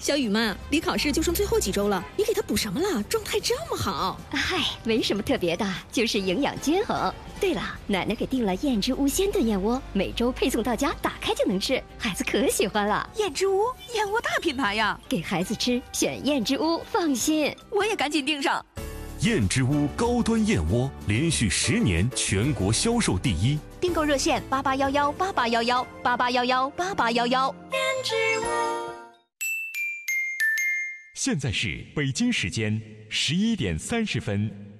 小雨妈，离考试就剩最后几周了，你给他补什么了？状态这么好。 嗨，没什么特别的，就是营养均衡。对了，奶奶给订了燕之屋鲜炖燕窝，每周配送到家，打开就能吃，孩子可喜欢了。 燕之屋燕窝大品牌呀， 给孩子吃选燕之屋，放心。 我也赶紧订上。 燕之屋高端燕窝连续10年全国销售第一， 订购热线8811881188118811。燕之屋。 现在是北京时间11点30分。